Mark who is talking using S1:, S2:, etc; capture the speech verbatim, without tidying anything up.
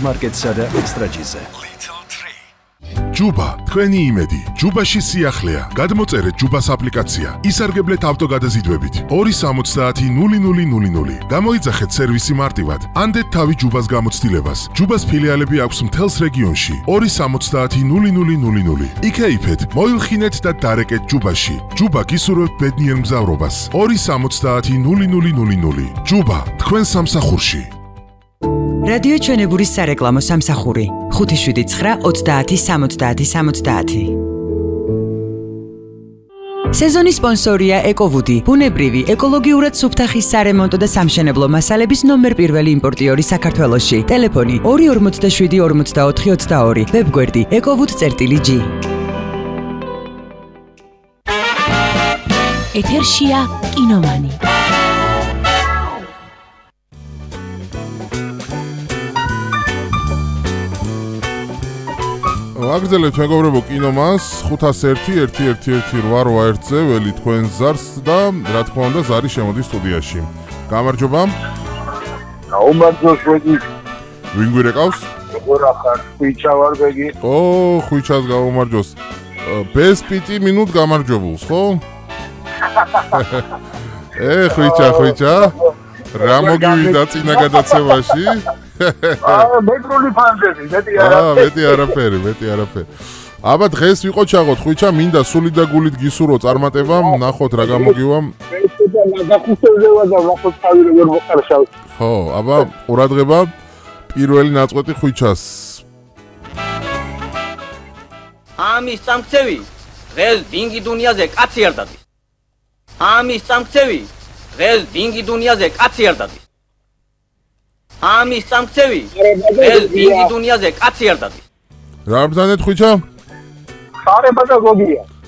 S1: Market-სა და Extra-G-ზე.
S2: ჯუბა, თქვენი იმედი. ჯუბაში სიახლეა. გადმოწერეთ ჯუბას აპლიკაცია. ისარგებლეთ ავტოგადაზიდვებით. ორი სამოცდაათი ნული ნული ნული ნული. გამოიძახეთ სერვისი მარტივად. ანდეთ თავი ჯუბას გამოცდილებას. ჯუბას ფილიალები აქვს მთელს რეგიონში. ორი სამოცდაათი ნული ნული ნული ნული. იქეიფეთ, მოილხინეთ და დარეკეთ ჯუბაში. ჯუბა გისურვებთ ბედნიერ მგზავრობას. ორი სამოცდაათი ნული ნული ნული ნული. ჯუბა, თქვენ სამსახურში.
S3: რადიო ჩვენებურის სარეკლამო სამსახური ხუთი შვიდი ცხრა ოცდაათი სამოცდაათი სამოცდაათი. სეზონის სპონსორია ეკოვუდი, ბუნებრივი, ეკოლოგიურად სუფთა ხის სარემონტო და სამშენებლო მასალების ნომერ პირველი იმპორტიორი საქართველოში. ტელეფონი ორი ორმოცდაშვიდი ორმოცდაოთხი ოცდაორი. ვებგვერდი ekovud.g. ეთერშია კინომანი.
S4: აგრძელებთ მეგობრებო კინომას ხუთას ერთი ერთი ერთი ერთი რვა რვა ერთზე ველი თქვენ ზარს და რა თქმა უნდა ზარი შემოდის სტუდიაში. გამარჯობა.
S5: გაუმარჯოს ბეგი.
S4: ვინ გვირეკავს?
S5: როგორ ახარ? ხვიჩა ვარ ბეგი.
S4: ო, ხვიჩას გაუმარჯოს. ბეს პიტი მინუტ გამარჯობულს, ხო? ე, ხვიჩა, ხვიჩა. რა მოგივიდა წინა გადაცემაში?
S5: აა, მეტრული ფანჯები, მეტი არაფერი.
S4: აა, მეტი არაფერი, მეტი არაფერი. აბა დღეს ვიყო ჩაღოთ, ხვიჩა, მინდა სული და გულით გისურვო წარმატება, ნახოთ რა გამოგივა.
S5: ეს და ნახუსევდება და ნახოთ თავი როგორ მოხარშავს.
S4: ხო, აბა, ყურადღება, პირველი ნაწყვეტი ხვიჩას.
S6: ამის წამქცევი დღეს დინგი დუნიაზე კაცი არ დადის. ამის წამქცევი დღეს დინგი დუნიაზე კაცი არ დადის. ამის წამქცევი დღეს დინგი დუნიაზე კაცი არ დადის.
S4: რა ბრძანეთ ხვიჩა?
S5: ხარება და გოგია.